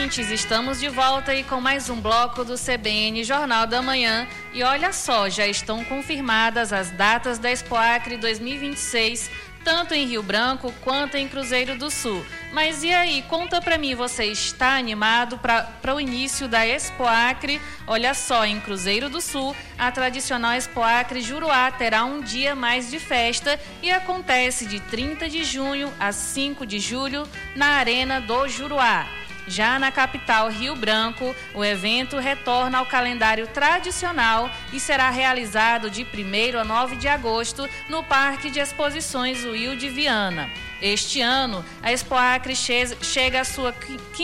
ouvintes, estamos de volta e com mais um bloco do CBN Jornal da Manhã. E olha só, já estão confirmadas as datas da Expoacre 2026, tanto em Rio Branco quanto em Cruzeiro do Sul. Mas e aí, conta pra mim, você está animado para o início da Expoacre? Olha só, em Cruzeiro do Sul, a tradicional Expoacre Juruá terá um dia mais de festa e acontece de 30 de junho a 5 de julho na Arena do Juruá. Já na capital Rio Branco, o evento retorna ao calendário tradicional e será realizado de 1º a 9 de agosto no Parque de Exposições Wilde Viana. Este ano, a Expoacre chega à sua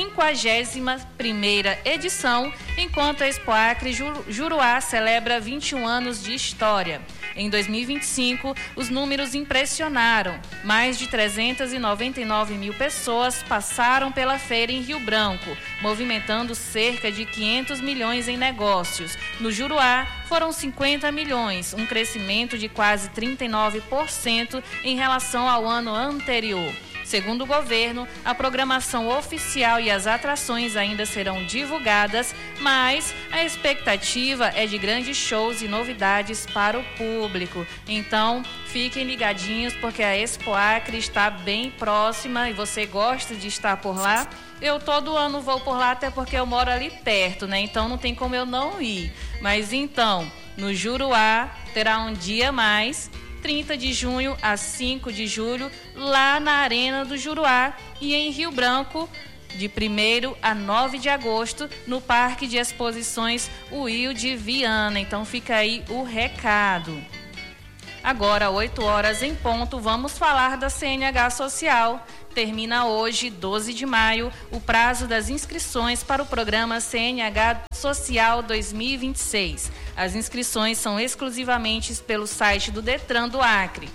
51ª edição, enquanto a Expoacre Juruá celebra 21 anos de história. Em 2025, os números impressionaram. Mais de 399 mil pessoas passaram pela feira em Rio Branco, movimentando cerca de 500 milhões em negócios. No Juruá, foram 50 milhões, um crescimento de quase 39% em relação ao ano anterior. Segundo o governo, a programação oficial e as atrações ainda serão divulgadas, mas a expectativa é de grandes shows e novidades para o público. Então, fiquem ligadinhos porque a Expoacre está bem próxima e você gosta de estar por lá. Eu todo ano vou por lá até porque eu moro ali perto, né? Então não tem como eu não ir. Mas então, no Juruá terá um dia mais, 30 de junho a 5 de julho, lá na Arena do Juruá, e em Rio Branco, de 1º a 9 de agosto, no Parque de Exposições Wilde Viana. Então fica aí o recado. Agora, 8 horas em ponto, vamos falar da CNH Social. Termina hoje, 12 de maio, o prazo das inscrições para o programa CNH Social 2026. As inscrições são exclusivamente pelo site do Detran do Acre,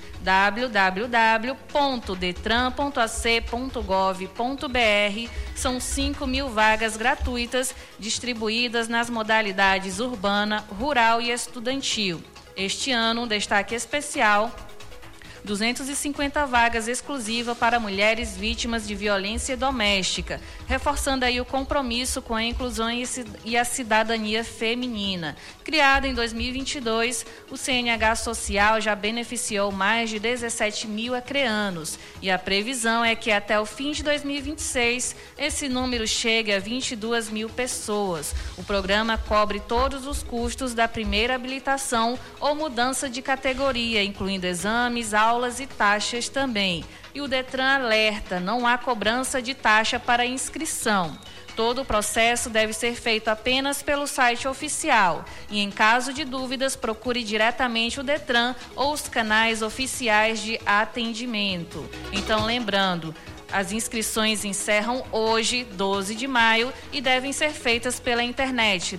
www.detran.ac.gov.br. São 5.000 vagas gratuitas distribuídas nas modalidades urbana, rural e estudantil. Este ano, um destaque especial: 250 vagas exclusivas para mulheres vítimas de violência doméstica, reforçando aí o compromisso com a inclusão e a cidadania feminina. Criado em 2022, o CNH Social já beneficiou mais de 17 mil acreanos e a previsão é que até o fim de 2026 esse número chegue a 22 mil pessoas. O programa cobre todos os custos da primeira habilitação ou mudança de categoria, incluindo exames, aulas e taxas também. E o Detran alerta: não há cobrança de taxa para inscrição. Todo o processo deve ser feito apenas pelo site oficial e, em caso de dúvidas, procure diretamente o Detran ou os canais oficiais de atendimento. Então, lembrando, as inscrições encerram hoje, 12 de maio, e devem ser feitas pela internet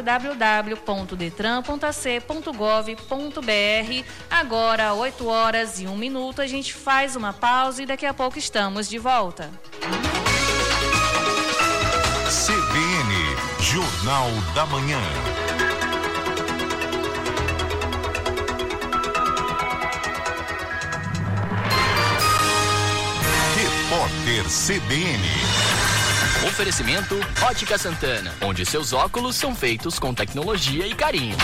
www.detran.ac.gov.br. Agora, 8 horas e 1 minuto, a gente faz uma pausa e daqui a pouco estamos de volta. CBN, Jornal da Manhã. Repórter CBN. Oferecimento Ótica Santana, onde seus óculos são feitos com tecnologia e carinho.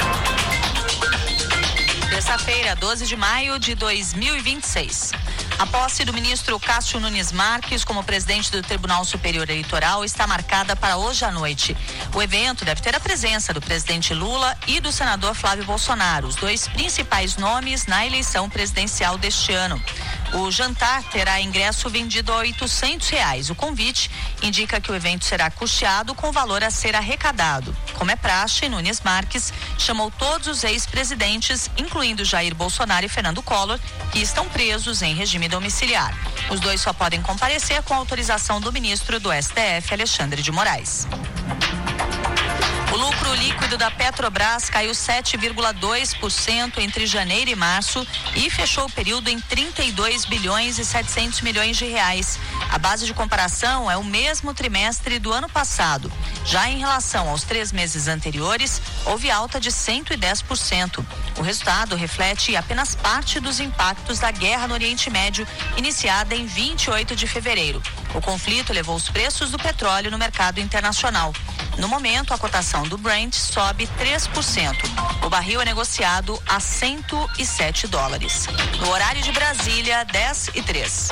Terça-feira, 12 de maio de 2026. A posse do ministro Cássio Nunes Marques como presidente do Tribunal Superior Eleitoral está marcada para hoje à noite. O evento deve ter a presença do presidente Lula e do senador Flávio Bolsonaro, os dois principais nomes na eleição presidencial deste ano. O jantar terá ingresso vendido a R$800. O convite indica que o evento será custeado com valor a ser arrecadado. Como é praxe, Nunes Marques chamou todos os ex-presidentes, incluindo Jair Bolsonaro e Fernando Collor, que estão presos em regime domiciliar. Os dois só podem comparecer com autorização do ministro do STF, Alexandre de Moraes. O lucro líquido da Petrobras caiu 7,2% entre janeiro e março e fechou o período em 32 bilhões e 700 milhões de reais. A base de comparação é o mesmo trimestre do ano passado. Já em relação aos 3 meses anteriores, houve alta de 110%. O resultado reflete apenas parte dos impactos da guerra no Oriente Médio, iniciada em 28 de fevereiro. O conflito levou os preços do petróleo no mercado internacional. No momento, a cotação do Brent sobe 3%. O barril é negociado a $107. No horário de Brasília, 10h03.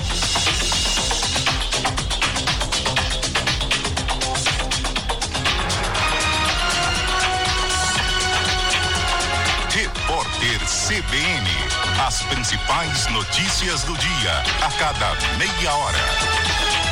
Repórter CBN. As principais notícias do dia, a cada meia hora.